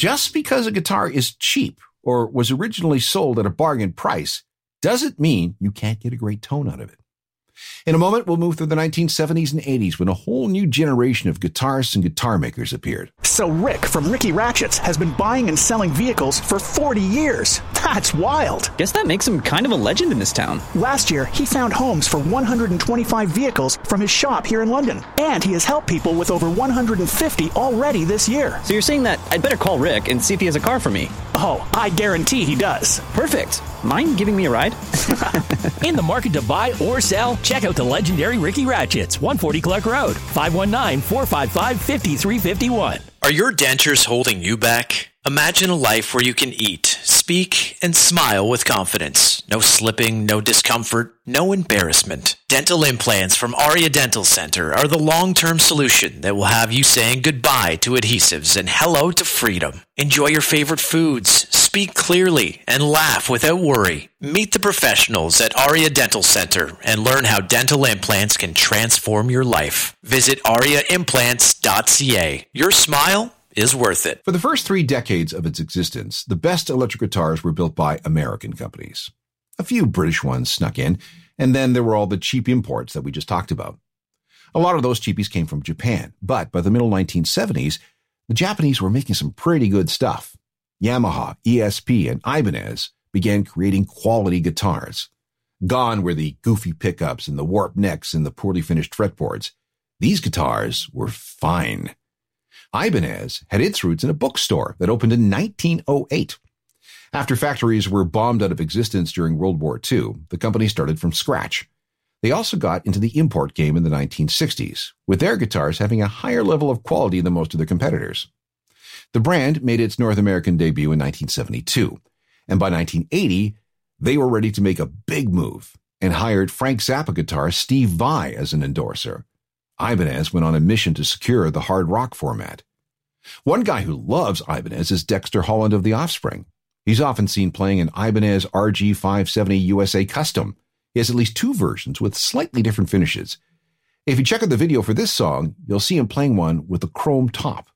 Just because a guitar is cheap or was originally sold at a bargain price doesn't mean you can't get a great tone out of it. In a moment, we'll move through the 1970s and 80s when a whole new generation of guitarists and guitar makers appeared. So Rick from Ricky Ratchets has been buying and selling vehicles for 40 years. That's wild. Guess that makes him kind of a legend in this town. Last year, he found homes for 125 vehicles from his shop here in London. And he has helped people with over 150 already this year. So you're saying that I'd better call Rick and see if he has a car for me? Oh, I guarantee he does. Perfect. Mind giving me a ride? In the market to buy or sell? Check out the legendary Ricky Ratchets, 140 Clark Road, 519-455-5351. Are your dentures holding you back? Imagine a life where you can eat, speak, and smile with confidence. No slipping, no discomfort, no embarrassment. Dental implants from Aria Dental Center are the long-term solution that will have you saying goodbye to adhesives and hello to freedom. Enjoy your favorite foods, speak clearly, and laugh without worry. Meet the professionals at Aria Dental Center and learn how dental implants can transform your life. Visit ariaimplants.ca. Your smile is worth it. For the first 3 decades of its existence, the best electric guitars were built by American companies. A few British ones snuck in, and then there were all the cheap imports that we just talked about. A lot of those cheapies came from Japan, but by the middle 1970s, the Japanese were making some pretty good stuff. Yamaha, ESP, and Ibanez began creating quality guitars. Gone were the goofy pickups and the warped necks and the poorly finished fretboards. These guitars were fine. Ibanez had its roots in a bookstore that opened in 1908. After factories were bombed out of existence during World War II, the company started from scratch. They also got into the import game in the 1960s, with their guitars having a higher level of quality than most of their competitors. The brand made its North American debut in 1972, and by 1980, they were ready to make a big move and hired Frank Zappa guitarist Steve Vai as an endorser. Ibanez went on a mission to secure the hard rock format. One guy who loves Ibanez is Dexter Holland of The Offspring. He's often seen playing an Ibanez RG570 USA Custom. He has at least 2 versions with slightly different finishes. If you check out the video for this song, you'll see him playing one with a chrome top.